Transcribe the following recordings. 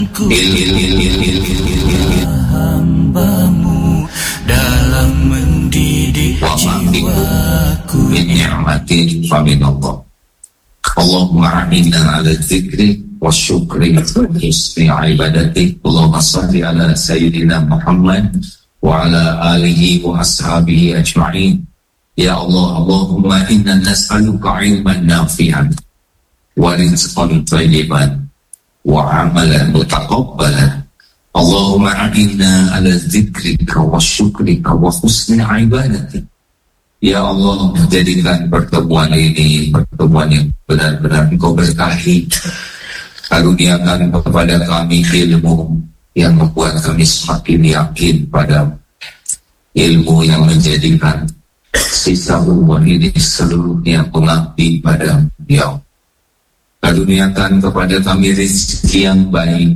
hambamu dalam mendidik jiwaku min ni'matin fa min Allah. Allahumma a'inna ala dzikri wa syukri wa husni ibadati. Allahumma salli ala sayyidina Muhammad wa ala alihi wa ashabihi ajma'in. Ya Allah, Allahumma inna nas'aluka ilman nafi'an wa rizqan thayyiban wa amalan mutaqabbalan. Allahumma a'inna ala dzikrika wa syukrika wa husni ibadati. Ya Allah, jadikan pertemuan ini pertemuan yang benar-benar Engkau berkahi. Karuniakan kepada kami ilmu yang membuat kami semakin yakin pada ilmu yang menjadikan sisa umur ini seluruhnya mengabdi pada Beliau. Karuniakan kepada kami rezeki yang baik,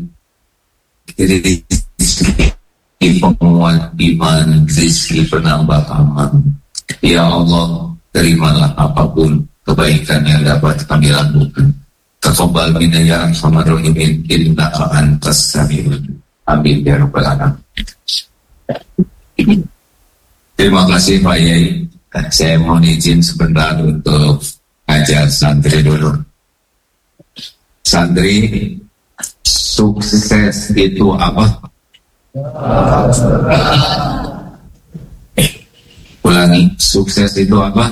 rezeki penguat iman, rezeki penambah amal. Ya Allah, terimalah apapun kebaikan yang dapat kami lakukan. Taqabbal minna ya arhamar rahimin innaka antas samiul amin ya rabbal alamin. Terima kasih Pak Yai. Saya mohon izin sebentar untuk ajar santri dulu. Santri, sukses itu apa? Ulangi, sukses itu apa?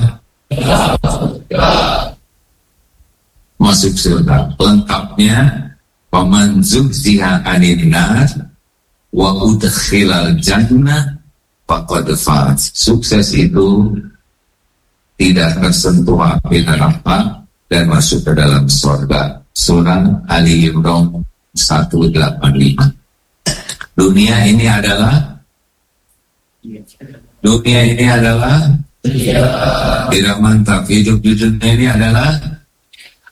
Masuk surga. Lengkapnya, faman zuhziha 'anil nar wa udkhilal jannah faqad faz. Sukses itu tidak tersentuh api neraka dan masuk ke dalam surga. Surah Ali Imran 185. Dunia ini adalah tidak mantap. Hidup di dunia ini adalah